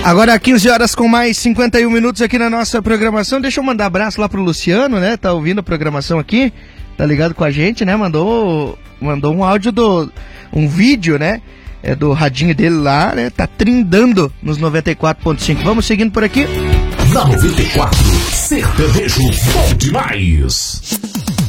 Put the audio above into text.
Agora 15 horas com mais 51 minutos aqui na nossa programação. Deixa eu mandar abraço lá pro Luciano, né? Tá ouvindo a programação aqui, tá ligado com a gente, né? Mandou um áudio um vídeo, né? Do radinho dele lá, né? Tá trindando nos 94.5. Vamos seguindo por aqui. Na 94, sertanejo bom demais.